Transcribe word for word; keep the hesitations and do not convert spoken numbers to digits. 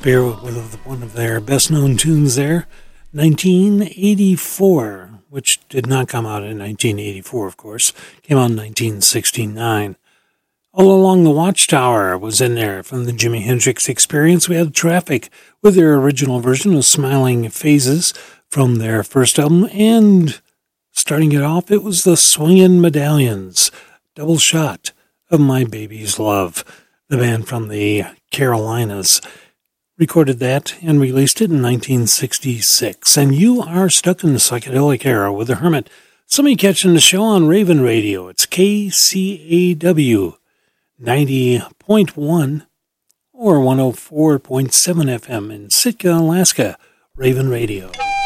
Shakespeare with one of their best-known tunes there, nineteen eighty-four, which did not come out in nineteen eighty-four, of course. Came out in nineteen sixty-nine. All Along the Watchtower was in there from the Jimi Hendrix Experience. We had Traffic with their original version of Smiling Phases from their first album. And starting it off, it was the Swingin' Medallions, Double Shot of My Baby's Love. The band from the Carolinas recorded that and released it in nineteen sixty-six. And you are stuck in the psychedelic era with The Hermit. Somebody catching the show on Raven Radio. It's K C A W ninety point one or one oh four point seven F M in Sitka, Alaska. Raven Radio.